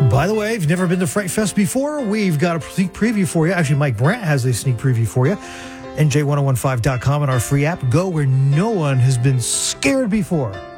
By the way, if you've never been to Fright Fest before, we've got a sneak preview for you. Actually, Mike Brandt has a sneak preview for you. NJ1015.com and our free app. Go where no one has been scared before.